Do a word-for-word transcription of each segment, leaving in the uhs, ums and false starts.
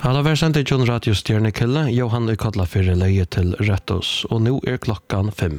Alla versendet John Radio Stjernekille, Johan i Kodla fyrir leie til Rettos, og nå er klokkan fem.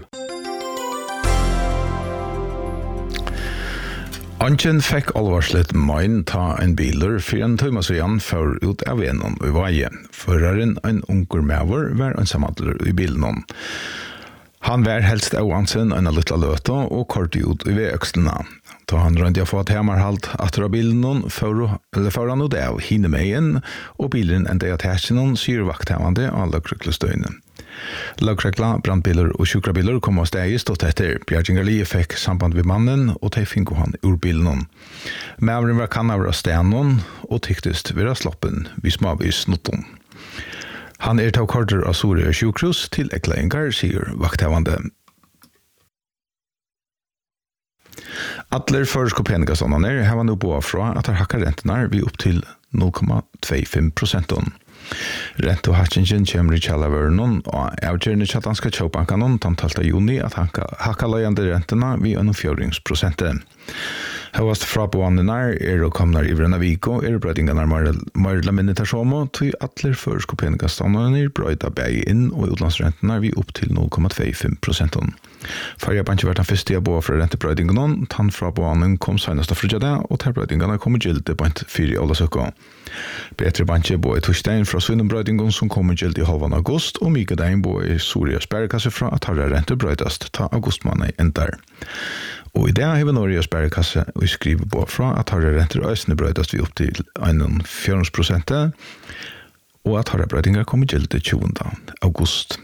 Anken fikk alvarslet main ta en biler for en tøymas igjen for ut av vennen i veie. Føreren en unger mever var en samadler i bilen. Han var helst av ansen en lilla løta og kort ut i veøkstene. Da han rønte å få et hemarhalt atter av bilen, for, eller for han ut av hine meien, og bilen enda i attacheden syr vakthevande av løgreklestøyene. Løgrekla, brandbiler og sjukrabiler kom av steg stått etter. Bjergingerlie fikk samband med mannen, og de finko han ur bilen. Mævren var kannaver av stenen, og tyktest vera sloppen vid smavis notten. Han er tog korter av Soria sjukrus til ekleinger, sier vakthevande. Atler førskopengasonene har nå på fra at har hakket rentene vi opp til null komma tjuefem prosent. Rent og hattingen kommer i kjallavørnen, og avgjørende kjallanska kjøpbankanen tantalte juni at hakka løyende rentene vi er noen fjøringsprosenter. Høyast fraboandene er å komme i vrønna viko, er brøydingene mørla minnetasjomo, til atler førskopengasonene brøyda bæg inn, og utlandsrentene vi opp til null komma tjuefem prosent. Farja banki var den første jeg bo fra rentebrøydingene, tann fraboanden kom senest av frugade, og terbrøydingene kom i gilde på en fyri ålasøkko. Betre banki bo i torsdagen fra svinnumbrøydingen som kom i gilde i halvan august, og mykedein bo i Soria sperrekasse fra at harra rentebrøydast ta augustmanne endar. Og i det har vi Norge sperrekasse og skriver på fra at harra renter øsne brøydast vi opp til fjorten prosent, og at harra brøydingar kom i gilde tjuende august.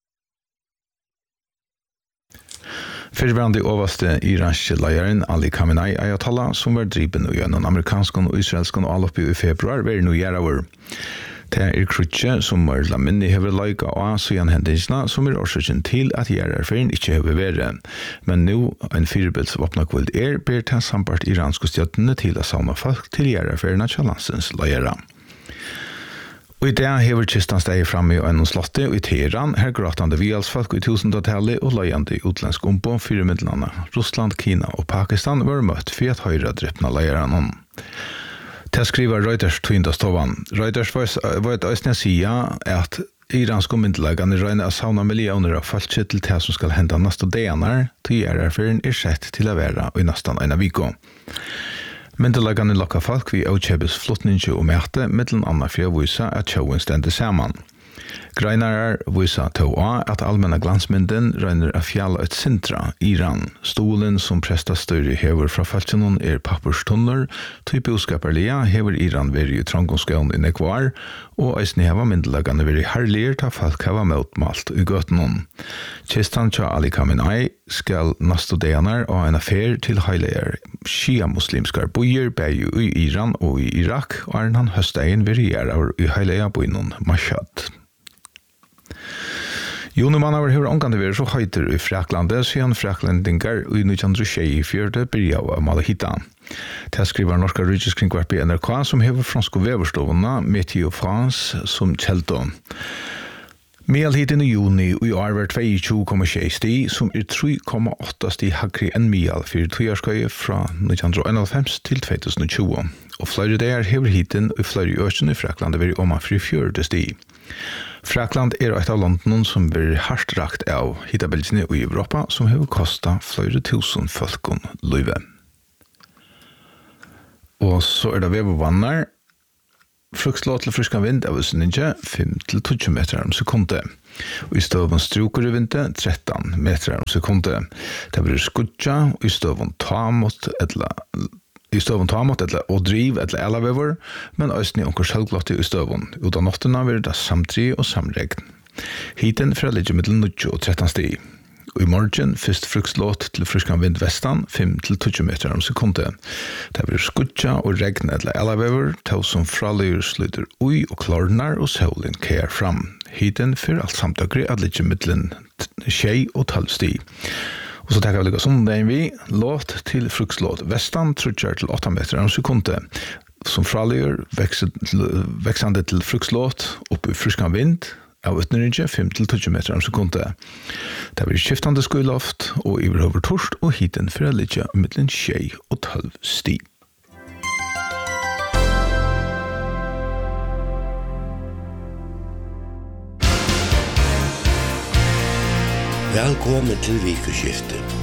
Fyrbrande overste iranske leieren Ali Khamenei Ayatollah, som var driven i en amerikansk og israelsk og alloppi i februar, var nå gjerne. Det er krutje som er laminni hever laika og siden hendelsene som er årsaken til at gjerarferien ikke hever vært. Men nå en firebilds våpnakveld er ber til sambart iranske stjøttene til å savne folk til gjerarferien av landsens leiere. Og i det hever kistan steg framme i en slotte og i Teheran, her gratande vialsfolk i tusendatallet og leiande i utländsk ombo fire midlene. Russland, Kina og Pakistan var møtt for at høyre drepna leierne. Til skriver Reuters tøyndastovan. Reuters var et østene sida at iranske myndelegane røyne av sauna millioner av falskje til det som skal hende neste dager, til gjerarferien er sett til å være i nesten en av viko. Myndelegane lokka folk vi avkjøpes flottninge og mæte, mittelen anna for å vise at sjåen stender sammen. Greinarar visa til å at allmänna glansmynden røyner av fjalla et sintra, Iran. Stolen som presta større hever fra falskjennom er papperstunner, til boskaperlia hever Iran veri i trangomskån i nekvar, og eisne heva myndelegane veri herlier ta folk heva motmalt i gøttenom. Kistan tja Ali Khamenei skal nasto deanar av en affær til heileir shia-muslimskar bojer beju i Iran og i Irak, og er han høstein veri gjerrar i heileia boinon Mashhad. Jonumannar hever omgående vært så høyter i Fraklandet, siden Fraklendingar i nitton tjuefire byrja av Malahita. Det skriver norska rydgjeskringverp i N R K, som hever franske veverstovene Meteo France som kjelto. Medelhiten i juni i år var tjueto komma seks sti, som er tre komma åtta sti hakri enn Mial for tojarskøye fra nitton einoghalvfems til to tusen og tjue. Og flere der hever hiten i flere østen i Fraklandet vært om for fjørte sti. Frakland er et av landene som blir hardt rakt av hitabelsene i Europa, som har kostet flere tusen folkene løyve. Og så er det vevevannar. Fruktlåt til friska vind av Østninge fem til tolv meter om sekundet. Og i støven struker i vinter tretten meter om sekundet. Det blir skudja, og i støven ta mot etla I støven ta mot etla og driv etla elavever, men østni onker selvglotti i støven. Utan nottena vil det samtri og samregn. Hiten fra ligger middel nitton og tretten sti. Og i morgen fyrst fruktlåt til friskan vind vestan fem til tolv meter om sekundet. Det blir skudja og regn etla elavever, tau som fralyr slutter ui og klarnar og solen kær fram. Hiten fyrir alt samtøkri at ligger middelen tjei og tolv sti. Og så takkar vi lika sondagen vi, låt til fruktlåt vestan, trutjar til åtta meter om sekundet, som fralyr veksande til fruktlåt opp i friskan vind, av utnyrringe fem til tolv meter om sekundet. Det blir skiftande skuiloft, og i overhover torst, og hiten for å ligge mittlen tjei og tolv sti. Velkommen til Vikuskiftet.